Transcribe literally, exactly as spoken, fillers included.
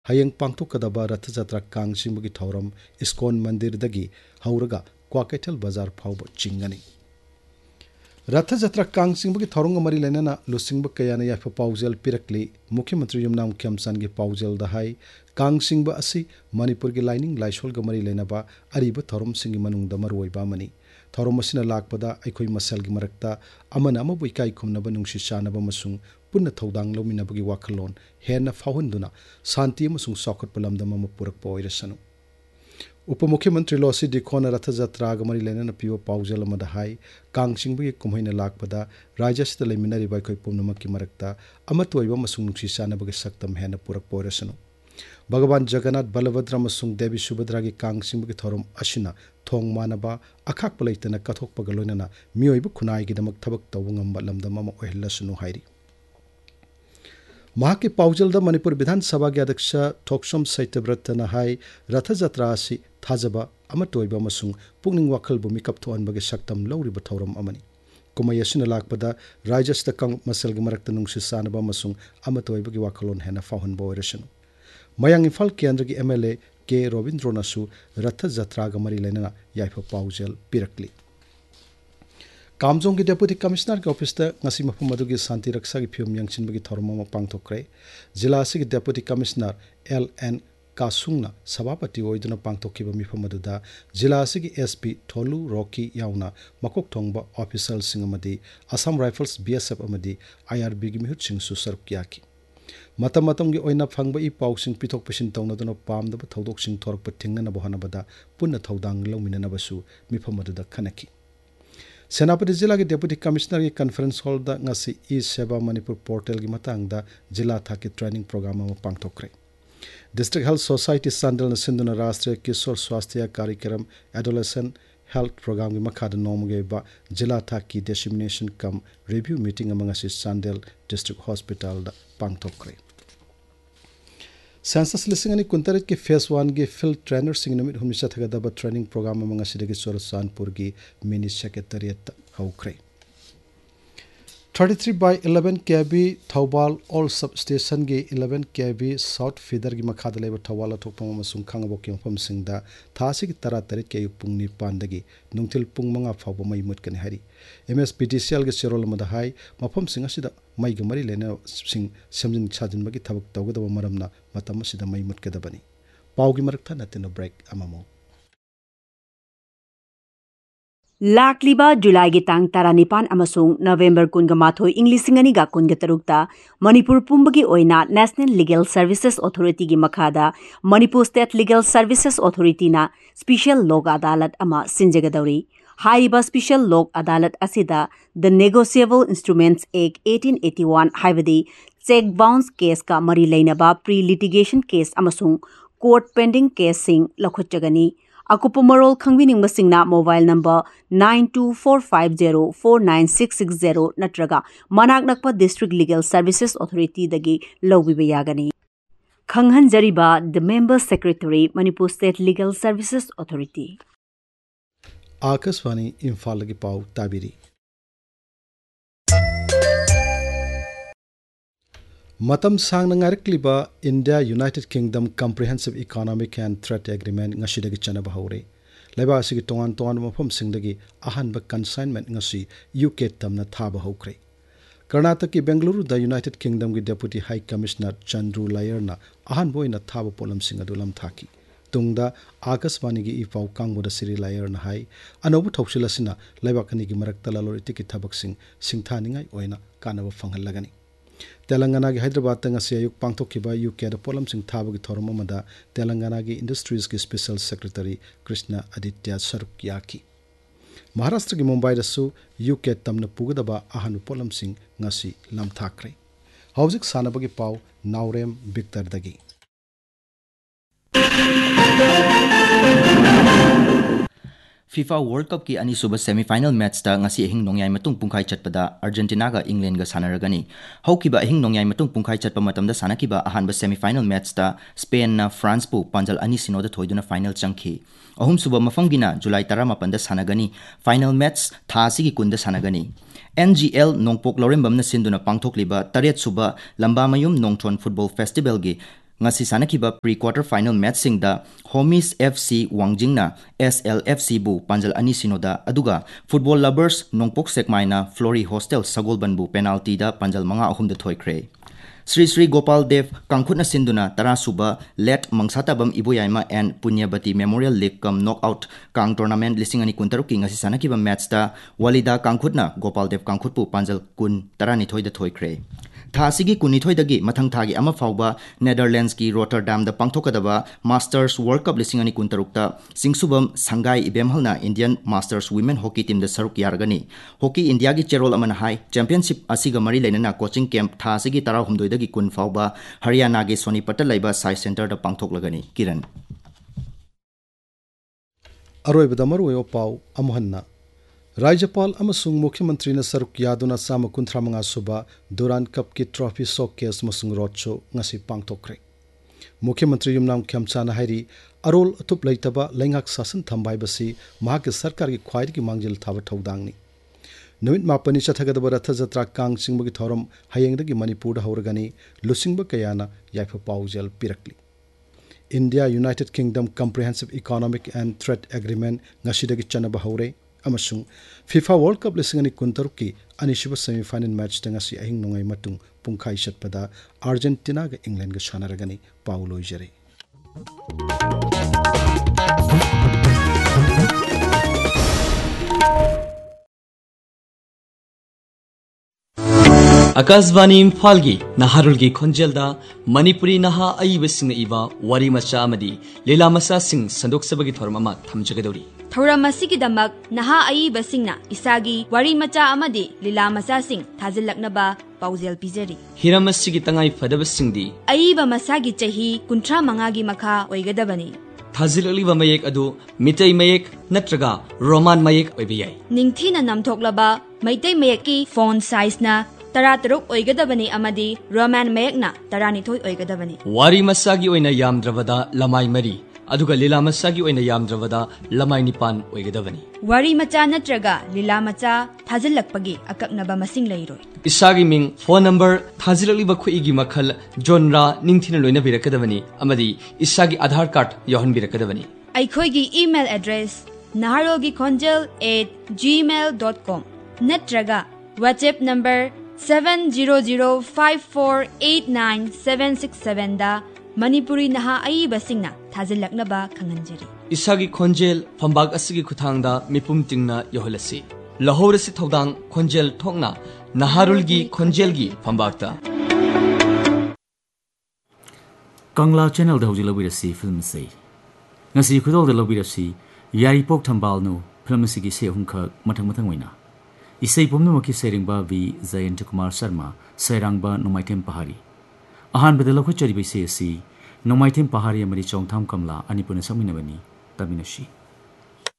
hayang pangthokadaba Ratha Jatra Kangsingbagi Thauram Iskon Mandirdagi Hauraga Kwakaitel Bazar Phauba Chingani Ratha Jatra Kangsingbagi Thauranga Mari Lenana Lusingba Kayana Yafa Paujel Pirakli Mukhyamantri Yumnam Khyamsangi Paujel Dahai Kangsingba Asi Manipur gi Lining Laishol ga Mari Lenaba Ariba Thauram Singi Manungda Maruoiba Mani Thauram Asina Lakpada Aikoi Masal gi Marakta Amana Amabu Ikai Khumnaba Nungsi Chanaba Masung Punna Thaudang Lominabagi Wakhalon Hena Fahunduna Santi Masung Sokot Palamda Mama Purak Poirasanu उपमुख्यमंत्री lossy दिखोन Rath Jatra गमरी लेना पियो पाउजल मदहाई कांगसिंगबगी कुमहैना लाकपदा राज्यसित लेमिनारिबा खै पुमनमकी मरक्ता अमतोइबा मसुंग नुक्सी सानबगी सक्तम हेना पुरक पोरसनु भगवान जगन्नाथ बलभद्र मसुंग देवी सुभद्रागी कांगसिंगबगी theorem असिना थोंग मानबा अखाक पलैतना कथोकपगा लोइना मियोइबा खुनाइगी दमक थबक तवंगम लमदम अमा ओहलसनु हाइरी महाके पाउजल मणिपुर विधानसभा के अध्यक्ष थोक्सम सैत्यव्रतन हाई रथ जत्रा असि थाजबा अमतोइबा मसुंग पुंगनिंग वाखलबु मिकप थोअनबगे सक्तम लौरिबा थौरम अमनि कुमय असिना लाकपदा राज्यस्त कंग मसलगी मरक्त नुंगसि सानबा मसुंग अमतोइबगी वाखलोन हेना फाहनबा ओइरसनु मयांग इम्फाल केंद्र की एमएलए के रविंद्रनासु रथ जत्रा गमरी लेना याइफा पाउजल पिरकली कामजोंग की डेप्यूटी कमिश्नर के ऑफिस ngasi mafum adugi शांति रक्षा की फिल्म यंगसिनबगी थौरम पांगथोक्रे जिला की डेप्यूटी कमिश्नर एल एन कासुंगना सभापति ओइदुना पांगथोखिबा मिफम अदुदा जिला की SP Tholu Rocky याउना मकोक thongba officer सिंग अमदी असम राइफल्स बीएसएफ अमदी आईआरबी की मिहुत सिंग सुसरप कियाकी मतम मतम की ओइना फंगबा इ पाउसिंग पिथोक पिसिन तौनदुना पामदबा थौदोक सिंग थोरक पथिंगना बहनबदा पुन्ना थौदांग लौमिननबसु मिफम अदुदा खनकी सेनापति जिला के डेप्यूटी कमिश्नर की कॉन्फ्रेंस हॉल दा ngasi ई सेवा मणिपुर पोर्टल की मतंगदा जिला था की ट्रेनिंग प्रोग्राम में पांगथोक्रे डिस्ट्रिक्ट हेल्थ सोसाइटी संडल सिंधुना राष्ट्रीय किशोर स्वास्थ्य कार्यक्रम एडोलेसेंट हेल्थ प्रोग्राम की मखाद नोमगे बा जिला था की डिसेमिनेशन कम review meeting ngasi संडल district hospital दा पांगथोक्रे सेंसस लिसिंगनी कुंतरत के फेस वन के फील्ड ट्रेनर सिंग नमित हुमिसा थगदब ट्रेनिंग प्रोग्राम में ngasi सोरसानपुर की mini secretariat हौख्रे thirty-three by eleven K V Thoubal all sub station के eleven K V south feeder की मखाद लेब थौबाल थोपम मसुंग खांगबो के मफम सिंगदा थासी की तरा तरित के पुंग निपान दगी नुंगथिल पुंग मंगा फावबो मई मुटकने हरी एमएसपीटीसीएल के सेरोल मदहाई मफम सिंग असिदा मई ग मरी लेना सिंग समजिन छाजिन बगी थबक तौगदब मरमना मतम असिदा मई मुटकदबनी पावगी मरकथा नतिनो ब्रेक अममो लाकलिबा जुलाई की तांग तारानिपान अमसुंग नवेंबर कुनगा माथोई इंग्लिसिंगनी गा कुनगा तरुकता Manipur पुंबगी ओइना national legal services authority की मखादा Manipur state legal services authority ना स्पेशल लोक अदालत अमा सिंजगदौरी हाइबा स्पेशल लोक अदालत असिदा the negotiable instruments act eighteen eighty-one हाइबदी cheque bounce case का मरी लेनबा pre litigation case अमसुंग court pending case सिंग लखुचगनी अकुपा Marol खंगबिनिंग बसिंगना mobile number nine two four five zero four nine six six zero नत्रगा मनाक नकपा district legal services authority दगी लौबिबा यागनी खंगहनजरिबा the member secretary Manipur state legal services authority Akashvani Imphal की पाव ताबिरी मतम सांगना ngarakliba India United Kingdom Comprehensive Economic and Trade Agreement ngasidagi chanaba hore leba asigi tongan tongan mafam singdagi ahanba consignment ngasi U K tamna thaba hokre Karnataka ki Bengaluru da United Kingdom ki Deputy High Commissioner Chandru Layerna ahanbo ina thaba polam singa dulam thaki tungda akaswani gi ifau kangboda siri Layerna hai anobu thoksilasina leba kani gi marakta laloriti ki thabak sing singthaningai oina kanaba fanghallagani Telangana की हैदराबाद तंग से अयुक पांगथोखिबा UK the pollen Singh थाबगी theorem अमदा Telangana की industries की special secretary Krishna Aditya सरुकियाकी Maharashtra की मुंबई दसु UK तमन पुगदबा अहनु pollen Singh ngasi lamthakre हौजिक सानबगी पाव नावरेम Victor दगी FIFA World Cup की अनिसुब semifinal match ता ngasi ahing nongyai matung pungkhai chatpada Argentina ga England ga sanaragani haukiba ahing nongyai matung pungkhai chatpa matamda sanakiba ahanba semifinal match ta Spain na France pu panjal ani sinoda thoiduna final changki ahum suba mafamgina July thirty-one da sanagani final match tha sigi kunda sanagani N G L nongpok lorembam na sinduna pangthokliba taret suba lamba mayum nongthon football festival gi ngasi sanakiba pre quarter final match singda Homies F C Wangjingna S L F C bu panjal ani sinoda aduga football lovers nongpok sekmaina Flory Hostel Sagolban bu penalty da panjal manga ahum da thoikre Sri Sri Gopal Dev Kangkhutna Sinduna Tarasuba Let Mangsatabam Iboyaima and Punyabati Memorial League Kam Knockout Kang Tournament listing ani kuntaruki ngasi sanakiba match da Walida Kangkhutna Gopal Dev Kangkhutpu panjal kun tarani thoi da thoikre Thasigi kunithoi dagi mathang thagi ama fauba Netherlands ki Rotterdam da pangthokadaba Masters World Cup listing ani kuntarukta Singsubam Sangai Ibemhalna Indian Masters Women Hockey Team da saruk yaragani Hockey India gi cherol amana hai championship asiga mari lenana coaching camp thasigi tara humdoi dagi kun fauba Haryana gi Sonipat laiba Sai Center da pangthoklagani Kiran Aroibada maruyo pau amuhanna Rajapal amasung Mukhyamantri na saruk yaduna sama kunthra manga suba Duran Cup ki trophy showcase masung roadshow ngasi pangtokre. Mukhyamantri Yumnam Khyamchana hairi arol atup laitaba lengak sasan thambai basi mahak sarkar ki khwairi ki mangjil thaba thaudangni. Numit mapani chathagadaba ratha jatra kang singba ki thoram hayengdagi Manipur da hauragani lusingba kayana yaifa paujal pirakli. India United Kingdom Comprehensive Economic and Trade Agreement ngasidagi chanaba haure. Amasung FIFA World Cup lisingani kuntaruki anishiba semi final match tangasi ahing nongai matung pungkhai chatpada Argentina ga England ga sanaragani Paulo Jere Akasvani Imphal-gi Naharul-gi Khonjel-da Manipuri Naha Aibasingna iba wari macha amadi lela masa sing sandoksabagi thoram ama thamjagadori Thoram asigidamak naha aibasingna isagi wari macha amadi lela masa sing thazilaknaba paujel pijari hiram asigi tangai fadabasingdi aiba masagi chahi kunthra mangagi makha oigadabani thazilaliba mayek adu mitai mayek natraga roman mayek oibiyai ningthina namthoklaba maitai mayeki font size na tara taruk oigadabani amadi roman mayekna taranithoi oigadabani wari masagi oina yamdravada lamai mari aduga lila masagi oina yamdravada lamai nipan oigadabani wari macha natraga lila macha thazilakpagi akaknaba masing leiroi isagi ming phone number thazilaliba khuigi makhal genre ningthina loina birakadabani amadi isagi aadhar card yohan birakadabani aikhoigi email address naharogi khonjel at gmail dot com natraga whatsapp number seven zero zero five four eight nine seven six seven da Manipuri naha aiba singna thazilaknaba khanganjari isagi khonjel phambag asigi khuthangda mipum tingna yoholasi lahorasi thodang khonjel thokna naharulgi khonjelgi phambagta Kangla channel da hojila wirasi film sei ngasi khudol da lobirasi yari pok thambalnu film sigi se hungkha mathang mathang oina isai pomnu maki seringba vi Jayant Kumar Sharma sairangba Nomaitem Pahari ahan bedalo khu chari bai se si Nomaitem Pahari amari chongtham kamla anipuna saminabani taminashi